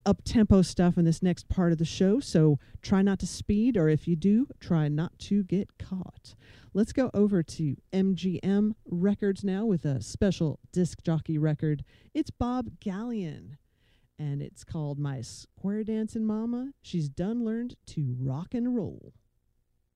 up-tempo stuff in this next part of the show, so try not to speed, or if you do, try not to get caught. Let's go over to MGM Records now with a special disc jockey record. It's Bob Gallion, and it's called My Square Dancing Mama. She's done learned to rock and roll.